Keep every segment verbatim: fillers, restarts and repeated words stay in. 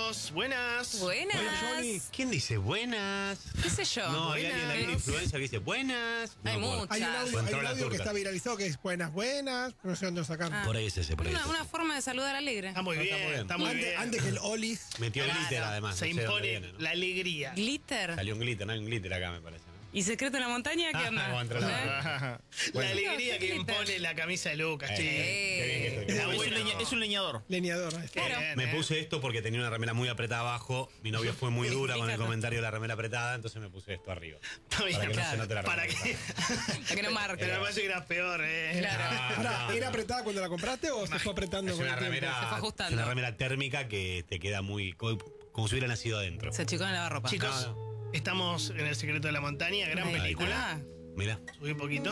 chicos. Buenas. Buenas. Johnny. ¿Quién dice buenas? ¿Qué sé yo? No, hay Buenas. alguien, hay un influencer que dice buenas. Hay No, muchas. Hay un audio, Entró hay un la audio que turca. está viralizado que es buenas, buenas, no sé dónde lo sacaron. Ah. Por ahí es ese, por ahí Una, es una ese. forma de saludar alegre. Está muy No, bien, está muy bien. está muy antes, bien. antes que el Olis. Metió Claro, glitter además. Se no sé de dónde impone viene, ¿no? la alegría. Glitter. Salió un glitter, no hay un glitter acá, me parece, ¿no? ¿Y secreto en la montaña? ¿Qué Ah, onda? vamos a entrar a la- ¿Eh? La Bueno. alegría que Glitter. impone la camisa de Lucas, Eh, che. qué bien que estoy. Está Es un, bueno. leña- es un leñador. Leñador. ahí está. Claro. Bien, Me eh. puse esto porque tenía una remera muy apretada abajo. Mi novia fue muy dura con el comentario de la remera apretada, entonces me puse esto arriba. Está bien, Para que no claro. se note la Para remera que. Para que no marque. Pero me parece que era peor, eh. Claro. Ah, Ahora, no, ¿era no. apretada cuando la compraste o se fue apretando Es con una el tiempo? remera, Se fue ajustando. es una remera térmica que te queda muy co- como si hubiera nacido adentro. Se achicó en la ropa. Chicos, No, estamos en El secreto de la montaña, gran Ahí película. está. Mira, Subí un poquito.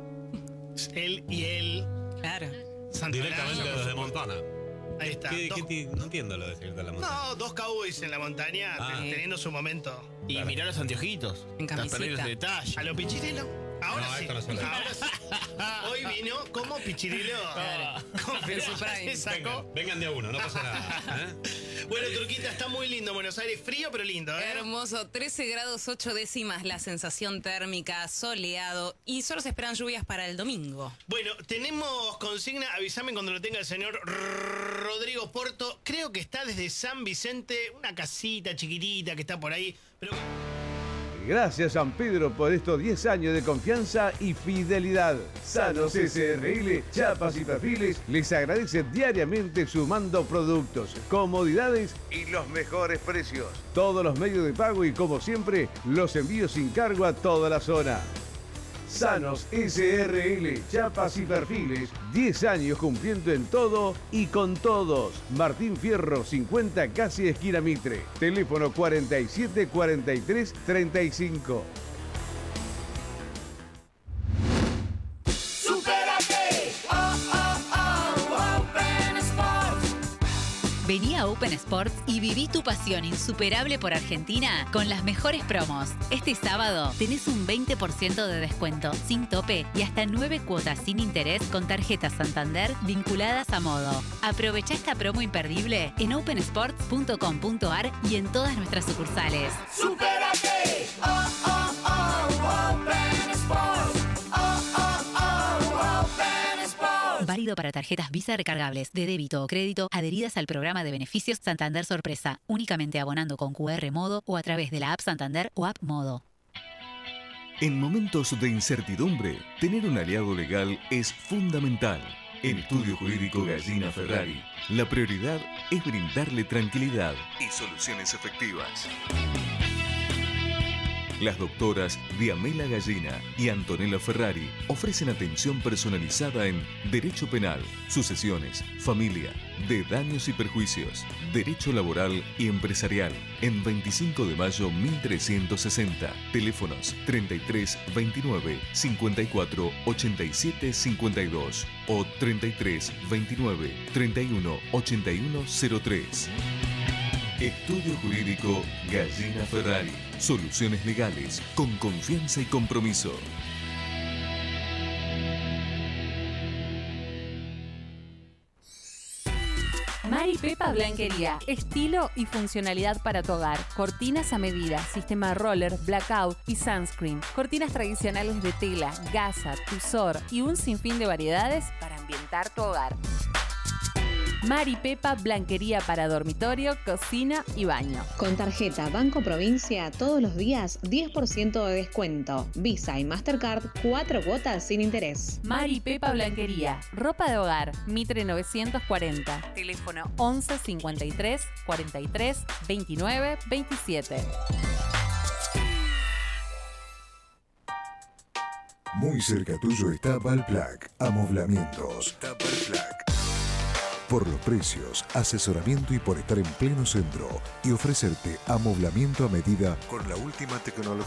Es él y él. Claro. Santolano. directamente desde Montana. Ahí está. ¿Qué, Dos- qué ti- no entiendo lo de secreto de la montaña. No, dos cowboys en la montaña Ah. ten- teniendo su momento. Y Claro. mirá los anteojitos. En Estás camisita. perdiendo ese detalle. A lo pichirilo. Ahora No, sí. esto no se lo- Ahora sí. Hoy vino como pichirilo. Claro. Con En su Fernanda prime. se sacó. Vengan, vengan de a uno, no pasa nada. ¿eh? Bueno, Turquita, está muy lindo Buenos Aires. Frío, pero lindo, ¿eh? Hermoso, trece grados ocho décimas la sensación térmica, soleado y solo se esperan lluvias para el domingo. Bueno, tenemos consigna, avísame cuando lo tenga el señor Rodrigo Porto. Creo que está desde San Vicente, una casita chiquitita que está por ahí, pero Gracias San Pedro por estos diez años de confianza y fidelidad. Sanos S R L, chapas y perfiles les agradece diariamente sumando productos, comodidades y los mejores precios. Todos los medios de pago y como siempre, los envíos sin cargo a toda la zona. Sanos S R L, chapas y perfiles, diez años cumpliendo en todo y con todos. Martín Fierro cincuenta, casi esquina Mitre. Teléfono cuarenta y siete cuarenta y tres treinta y cinco. Vení a Open Sports y viví tu pasión insuperable por Argentina con las mejores promos. Este sábado tenés un veinte por ciento de descuento sin tope y hasta nueve cuotas sin interés con tarjetas Santander vinculadas a Modo. Aprovecha esta promo imperdible en open sports punto com punto ar y en todas nuestras sucursales. ¡Supérate! ¡Oh, oh, oh! Open Sports. ¡Oh, oh, oh! Open Sports. Válido para tarjetas Visa recargables de débito o crédito adheridas al programa de beneficios Santander Sorpresa, únicamente abonando con Q R Modo o a través de la app Santander o app Modo. En momentos de incertidumbre, tener un aliado legal es fundamental. En Estudio Jurídico Gallina Ferrari, la prioridad es brindarle tranquilidad y soluciones efectivas. Las doctoras Diamela Gallina y Antonella Ferrari ofrecen atención personalizada en Derecho Penal, Sucesiones, Familia, de Daños y Perjuicios, Derecho Laboral y Empresarial, en veinticinco de mayo mil trescientos sesenta. Teléfonos treinta y tres veintinueve cincuenta y cuatro ochenta y siete cincuenta y dos o treinta y tres veintinueve treinta y uno ochenta y uno cero tres. Estudio Jurídico Gallina Ferrari. Soluciones legales con confianza y compromiso. Mari Pepa Blanquería. Estilo y funcionalidad para tu hogar. Cortinas a medida, sistema roller, blackout y sunscreen. Cortinas tradicionales de tela, gasa, tusor y un sinfín de variedades para ambientar tu hogar. Mari Pepa Blanquería para dormitorio, cocina y baño. Con tarjeta Banco Provincia, todos los días diez por ciento de descuento. Visa y Mastercard, cuatro cuotas sin interés. Mari Pepa Blanquería. Ropa de hogar, Mitre novecientos cuarenta. Teléfono once cincuenta y tres cuarenta y tres veintinueve veintisiete. Muy cerca tuyo está Valplac. Amoblamientos. Valplac. Por los precios, asesoramiento y por estar en pleno centro y ofrecerte amoblamiento a medida con la última tecnología.